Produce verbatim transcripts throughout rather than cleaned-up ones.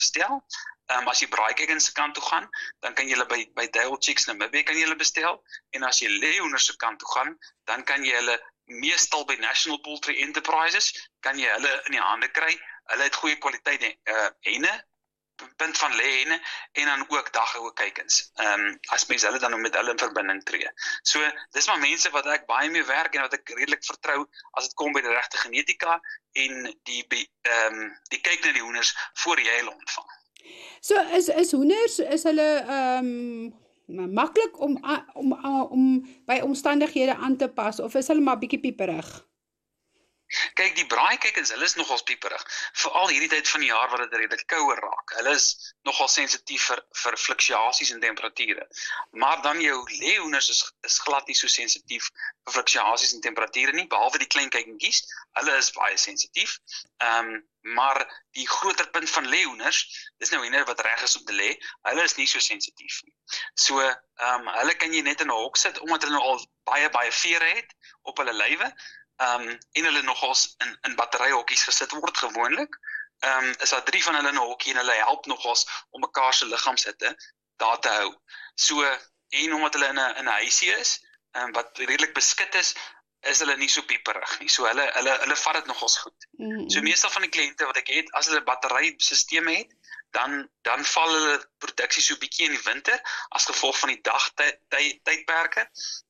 bestel. Um, as jy braaikykens se kant toe gaan, dan kan jy hulle by, by Dale Chicks Namibia kan jy hulle bestel. En as jy leeuhoenders se kant toe gaan, dan kan jy hulle meestal by National Poultry Enterprises, kan jy hulle in die hande kry. Hulle het goeie kwaliteit uh, henne, punt van lê henne, en dan ook daggoue kuikens. Um, as mense hulle dan met hulle in verbinding tree. So, dis maar mense wat ek baie mee werk en wat ek redelik vertrou as dit kom by die regte genetika en die, um, die kyk na die hoenders voor jy hulle ontvang. So, is, is hoenders, is hulle um, maklik om, om, om, om by omstandighede aan te pas, of is hulle maar bietjie pieperig? Kyk, die braaikykens, hulle is nogal pieperig, veral hierdie tyd van die jaar wat dit redelik kouer raak. Hulle is nogal sensitief vir, vir fluktuasies in temperature. Maar dan jou leeuhoenders is, is glad nie so sensitief vir fluktuasies in temperature nie, behalwe die klein kykentjies, hulle is baie sensitief. Um, maar die groter punt van leeuhoenders, dis nou hinder wat reg is om te lê, hulle is nie so sensitief nie. So, um, hulle kan jy net in 'n hok sit, omdat hulle nou al baie, baie vere het op hulle lywe, Um, en hulle nogals in, in batteryhokkies gesit word gewoonlik, um, is daar drie van hulle in 'n hokkie en hulle help nogals om mekaar se liggaamshitte daar te hou. So, en omdat hulle in 'n in 'n huisie is, um, wat redelik beskut is, is hulle nie so pieperig nie. So hulle hulle hulle vat dit nogals goed. Mm-hmm. So meestal van die kliënte wat ek het, as hulle batterystelsels het, dan dan val hulle produksie so bietjie in die winter as gevolg van die dagtydperke.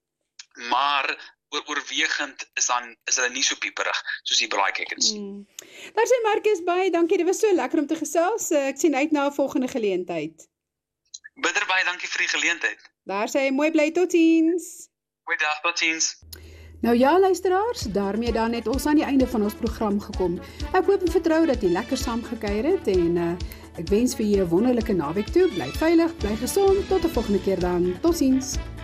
Maar oor, oorwegend is dan is hulle nie so pieperig soos die braaikykens. Mm. Daar sê Marcus baie dankie, dit was so lekker om te gesels. Ek sien uit na 'n volgende geleentheid. Bitter baie dankie vir die geleentheid. Daar sê hy mooi bly, totiens. Mooi dag, totiens. Nou ja, luisteraars, daarmee dan het ons aan die einde van ons program gekom. Ek hoop en vertrou dat jy lekker saam gekuier het en uh, ek wens vir julle 'n wonderlike naweek toe. Bly veilig, bly gesond, tot 'n volgende keer dan. Totsiens.